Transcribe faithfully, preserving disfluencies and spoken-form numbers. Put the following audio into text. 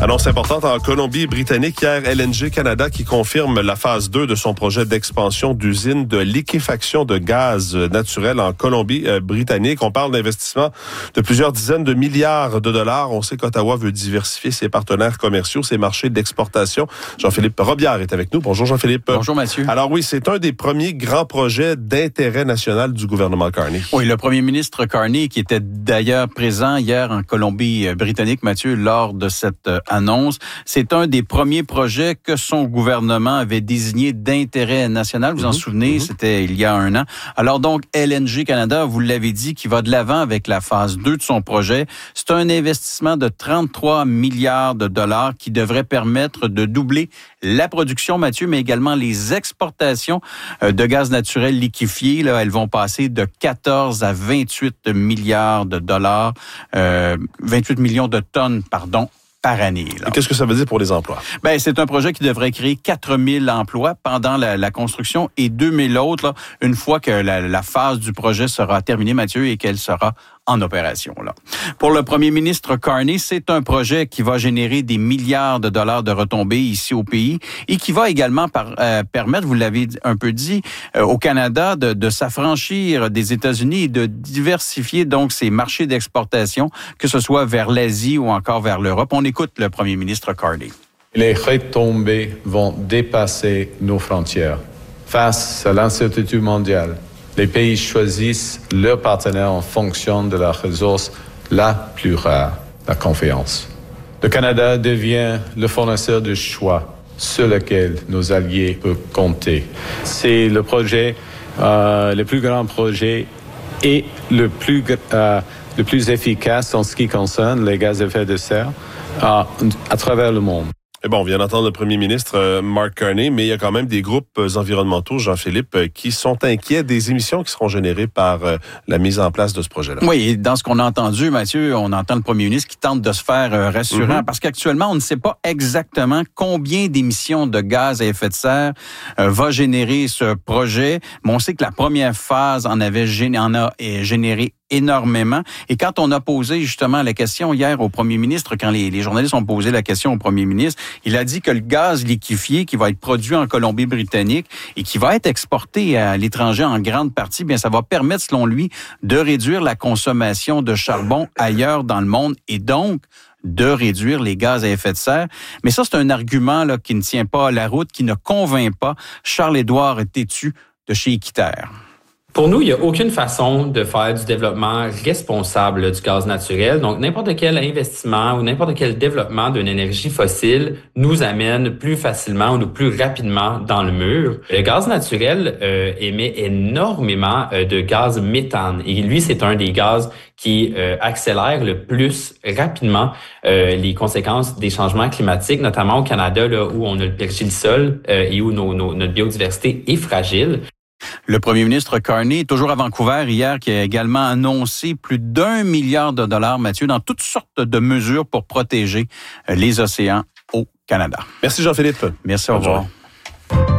Annonce importante en Colombie-Britannique. Hier, L N G Canada qui confirme la phase deux de son projet d'expansion d'usine de liquéfaction de gaz naturel en Colombie-Britannique. On parle d'investissement de plusieurs dizaines de milliards de dollars. On sait qu'Ottawa veut diversifier ses partenaires commerciaux, ses marchés d'exportation. Jean-Philippe Robillard est avec nous. Bonjour Jean-Philippe. Bonjour Mathieu. Alors oui, c'est un des premiers grands projets d'intérêt national du gouvernement Carney. Oui, le premier ministre Carney qui était d'ailleurs présent hier en Colombie-Britannique, Mathieu, lors de cette annonce. C'est un des premiers projets que son gouvernement avait désigné d'intérêt national. Vous vous mmh, en souvenez, mmh. C'était il y a un an. Alors donc, L N G Canada, vous l'avez dit, qui va de l'avant avec la phase deux de son projet. C'est un investissement de trente-trois milliards de dollars qui devrait permettre de doubler la production, Mathieu, mais également les exportations de gaz naturel liquéfié. Là, elles vont passer de quatorze à vingt-huit milliards de dollars, euh, vingt-huit millions de tonnes, pardon, par année. Là. Qu'est-ce que ça veut dire pour les emplois? Ben, c'est un projet qui devrait créer quatre mille emplois pendant la, la construction et deux mille autres là, une fois que la, la phase du projet sera terminée, Mathieu, et qu'elle sera en opération. Là. Pour le premier ministre Carney, c'est un projet qui va générer des milliards de dollars de retombées ici au pays et qui va également par, euh, permettre, vous l'avez un peu dit, euh, au Canada de, de s'affranchir des États-Unis et de diversifier donc ses marchés d'exportation, que ce soit vers l'Asie ou encore vers l'Europe. On écoute le premier ministre Carney. Les retombées vont dépasser nos frontières. Face à l'incertitude mondiale, les pays choisissent leurs partenaires en fonction de la ressource la plus rare, la confiance. Le Canada devient le fournisseur de choix sur lequel nos alliés peuvent compter. C'est le projet, euh, le plus grand projet et le plus, euh, le plus efficace en ce qui concerne les gaz à effet de serre euh, à travers le monde. Et bon, on vient d'entendre le premier ministre euh, Mark Carney, mais il y a quand même des groupes euh, environnementaux, Jean-Philippe, euh, qui sont inquiets des émissions qui seront générées par euh, la mise en place de ce projet-là. Oui, et dans ce qu'on a entendu, Mathieu, on entend le premier ministre qui tente de se faire euh, rassurant, mm-hmm. parce qu'actuellement, on ne sait pas exactement combien d'émissions de gaz à effet de serre euh, va générer ce projet, mais on sait que la première phase en avait gén- en a euh, généré énormément. Et quand on a posé justement la question hier au premier ministre, quand les, les journalistes ont posé la question au premier ministre, il a dit que le gaz liquéfié qui va être produit en Colombie-Britannique et qui va être exporté à l'étranger en grande partie, bien ça va permettre, selon lui, de réduire la consommation de charbon ailleurs dans le monde et donc de réduire les gaz à effet de serre. Mais ça, c'est un argument là, qui ne tient pas à la route, qui ne convainc pas Charles-Édouard Tétu de chez Équiterre. Pour nous, il n'y a aucune façon de faire du développement responsable là, du gaz naturel. Donc, n'importe quel investissement ou n'importe quel développement d'une énergie fossile nous amène plus facilement ou plus rapidement dans le mur. Le gaz naturel euh, émet énormément euh, de gaz méthane. Et lui, c'est un des gaz qui euh, accélère le plus rapidement euh, les conséquences des changements climatiques, notamment au Canada, là, où on a le pergélisol euh, et où nos, nos, notre biodiversité est fragile. Le premier ministre Carney, toujours à Vancouver hier, qui a également annoncé plus d'un milliard de dollars, Mathieu, dans toutes sortes de mesures pour protéger les océans au Canada. Merci Jean-Philippe. Merci, au revoir.